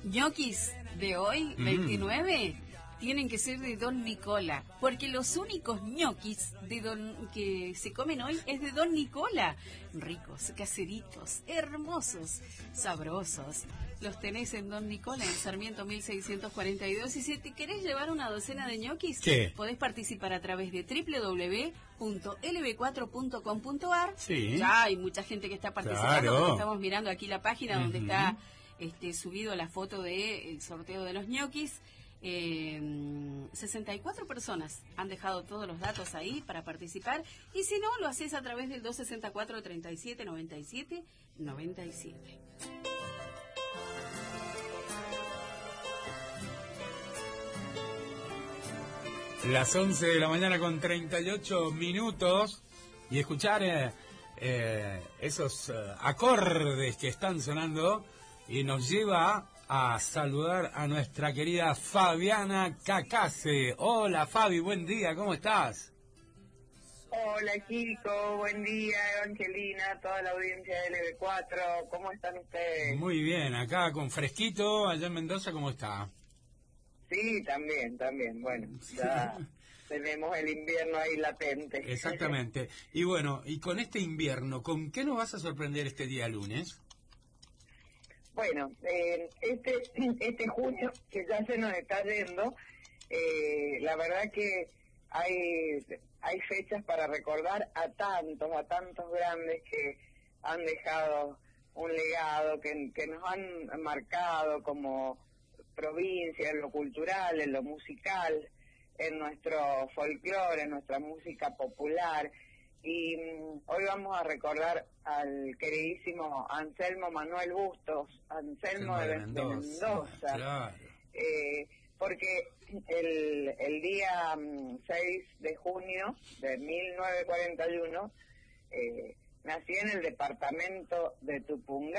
ñoquis de hoy, 29, tienen que ser de Don Nicola, porque los únicos ñoquis que se comen hoy es de Don Nicola. Ricos, caseritos, hermosos, sabrosos. Los tenés en Don Nicola, en Sarmiento 1642. Y si te querés llevar una docena de ñoquis, podés participar a través de www.lb4.com.ar. Sí. Ya hay mucha gente que está participando, porque estamos mirando aquí la página donde está subido la foto del sorteo de los ñoquis. 64 personas han dejado todos los datos ahí para participar, y si no, lo haces a través del 264 37 97 97. Las 11 de la mañana con 38 minutos, y escuchar esos acordes que están sonando y nos lleva a saludar a nuestra querida Fabiana Cacase. Hola Fabi, buen día, ¿cómo estás? Hola Kiko, buen día Evangelina, toda la audiencia de LB4, ¿cómo están ustedes? Muy bien, acá con fresquito, allá en Mendoza, ¿cómo está? Sí, también, bueno, ya tenemos el invierno ahí latente. Exactamente, y bueno, y con este invierno, ¿con qué nos vas a sorprender este día lunes? Bueno, este junio, que ya se nos está yendo, la verdad que hay fechas para recordar a tantos grandes que han dejado un legado, que nos han marcado como provincia, en lo cultural, en lo musical, en nuestro folclore, en nuestra música popular. Y hoy vamos a recordar al queridísimo Anselmo Manuel Bustos, Anselmo de Mendoza. Claro. Porque el día 6 de junio de 1941 nació en el departamento de Tupungá.